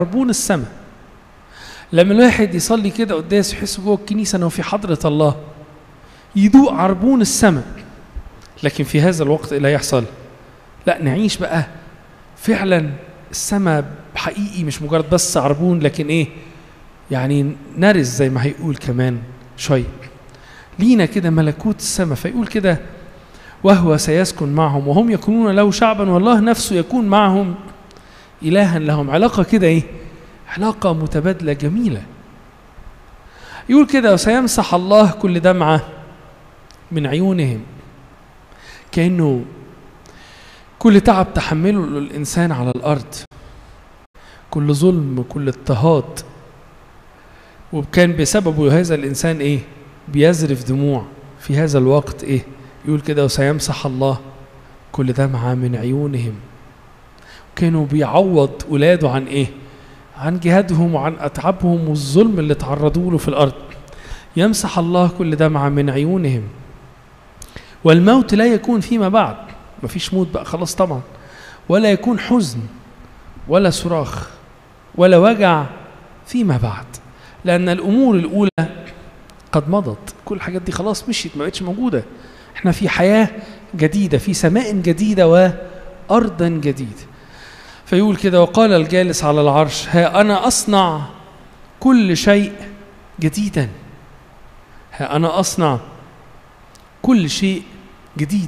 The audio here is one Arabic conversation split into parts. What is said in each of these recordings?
عربون السماء. لما الواحد يصلي كده قداس يحس جوه الكنيسة انه في حضرة الله، يدوق عربون السماء. لكن في هذا الوقت اللي هيحصل، لا نعيش بقى فعلا السماء حقيقي، مش مجرد بس عربون، لكن ايه يعني نرث زي ما هيقول كمان شوي لينا كده ملكوت السماء. فيقول كده وهو سيسكن معهم وهم يكونون له شعبا والله نفسه يكون معهم إلها لهم. علاقة كده ايه، علاقة متبادلة جميلة. يقول كده وسيمسح الله كل دمعة من عيونهم، كأنه كل تعب تحمله الإنسان على الأرض، كل ظلم كل اضطهاد، وكان بسببه هذا الإنسان إيه بيزرف دموع، في هذا الوقت إيه يقول كده وسيمسح الله كل دمعة من عيونهم. كانوا بيعوض ولاده عن إيه، عن جهادهم وعن أتعابهم والظلم اللي تعرضوا له في الأرض. يمسح الله كل دمعة من عيونهم والموت لا يكون فيما بعد. مفيش موت بقى خلاص طبعا، ولا يكون حزن ولا صراخ ولا وجع فيما بعد، لأن الأمور الأولى قد مضت. كل الحاجات دي خلاص مشيت، ما بقتش موجودة. احنا في حياة جديدة، في سماء جديدة وأرضا جديدة. فيقول كده وقال الجالس على العرش ها أنا أصنع كل شيء جديدا. ها أنا أصنع كل شيء جديد،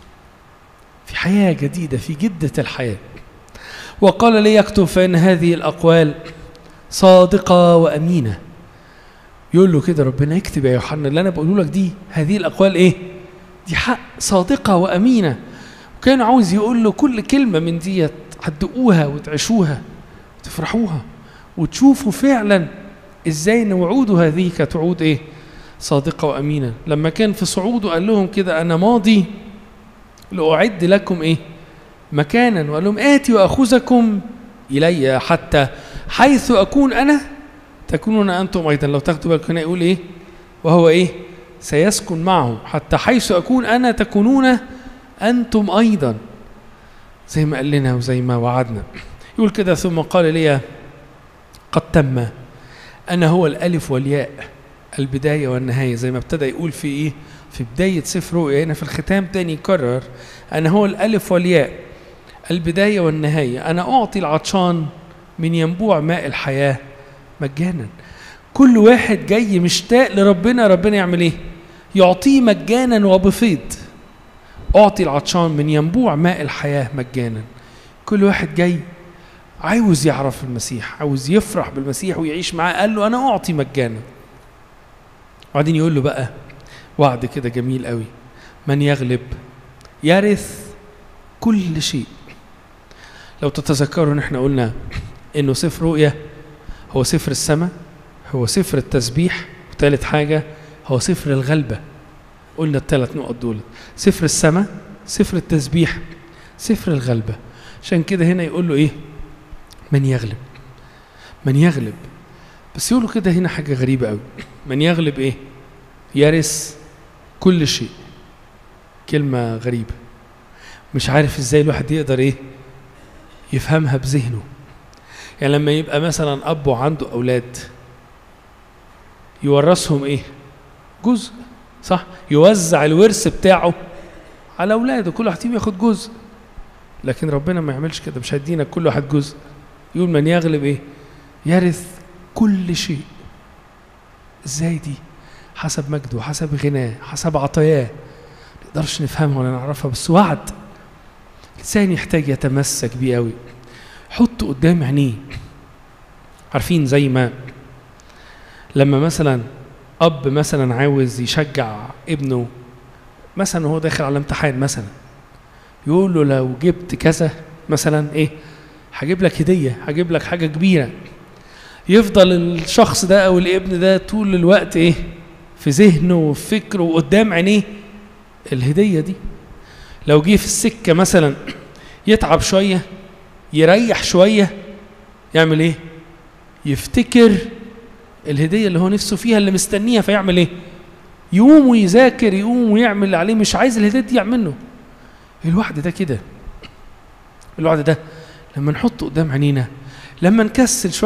في حياة جديدة، في جدة الحياة. وقال لي يكتب فإن هذه الأقوال صادقة وأمينة. يقول له كده ربنا اكتب يا يوحنا اللي أنا بقوله لك دي، هذه الأقوال إيه؟ دي حق صادقة وأمينة. وكان عاوز يقول له كل كلمة من دي هتدقوها وتعيشوها وتفرحوها وتشوفوا فعلا إزاي إن وعوده هذه كانت وعود إيه؟ صادقة وأمينة. لما كان في صعوده قال لهم كده أنا ماضي لأعد لكم إيه؟ مكانا، وقال لهم آتي وأخذكم إلي حتى حيث أكون أنا تكونون أنتم أيضا. لو تاخدوا بالكم هنا يقول إيه؟ وهو إيه؟ سيسكن معهم حتى حيث أكون أنا تكونون أنتم أيضا، زي ما قال لنا وزي ما وعدنا. يقول كده ثم قال لي قد تم، أنا هو الألف والياء، البداية والنهاية. زي ما ابتدى يقول في إيه؟ في بداية سفر رؤيا، هنا في الختام تاني يكرر أنا هو الألف والياء، البداية والنهاية. أنا أعطي العطشان من ينبوع ماء الحياة مجانا. كل واحد جاي مشتاق لربنا، ربنا يعمل إيه؟ يعطيه مجانا وبفيض. أعطي العطشان من ينبوع ماء الحياة مجانا. كل واحد جاي عاوز يعرف المسيح، عاوز يفرح بالمسيح ويعيش معاه، قال له أنا أعطي مجانا. وبعدين يقول له بقى وعد كده جميل قوي، من يغلب يرث كل شيء. لو تتذكروا ان احنا قلنا انه سفر رؤيا هو سفر السماء، هو سفر التسبيح، وثالث حاجة هو سفر الغلبة. قلنا الثلاث نقط دول، سفر السماء، سفر التسبيح، سفر الغلبة. عشان كده هنا يقول له ايه؟ من يغلب، من يغلب. بس يقولوا كده هنا حاجة غريبة قوي، من يغلب ايه؟ يرث كل شيء. كلمة غريبة، مش عارف ازاي الواحد يقدر ايه يفهمها بذهنه. يعني لما يبقى مثلا اب وعنده اولاد يورثهم ايه؟ جزء، صح؟ يوزع الورث بتاعه على اولاده، كل واحد فيهم ياخد جزء. لكن ربنا ما يعملش كده، مش هيدينا كل واحد جزء. يقول من يغلب ايه؟ يرث كل شيء. ازاي دي؟ حسب مجده، حسب غناه، حسب عطاياه. ما نقدرش نفهمها ولا نعرفها، بس وعد الإنسان يحتاج يتمسك بيه قوي، حطه قدام عينيه. عارفين زي ما لما مثلا أب مثلا عاوز يشجع ابنه مثلا وهو داخل على امتحان مثلا، يقول له لو جبت كذا مثلا ايه هجيب لك هدية، هجيب لك حاجة كبيرة. يفضل الشخص ده أو الابن ده طول الوقت ايه في ذهنه وفي فكره وقدام عينيه الهدية دي. لو جه في السكة مثلا يتعب شوية، يريح شوية، يعمل ايه؟ يفتكر الهدية اللي هو نفسه فيها اللي مستنيها، فيعمل ايه؟ يقوم ويذاكر، يقوم ويعمل اللي عليه، مش عايز الهدية دي يعمله. الوعد ده كده، الوعد ده لما نحطه قدام عينينا لما نكسل شوية